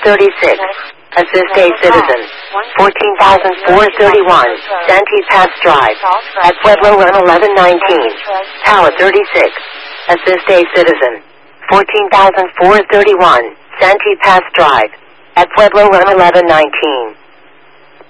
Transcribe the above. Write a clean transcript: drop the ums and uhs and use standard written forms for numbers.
36. Assist a citizen. 14,431. Santee Pass Drive. At Pueblo Run 1119. Tower 36. Assist a citizen. 14,431. Santee Pass Drive. At Pueblo Run 1119.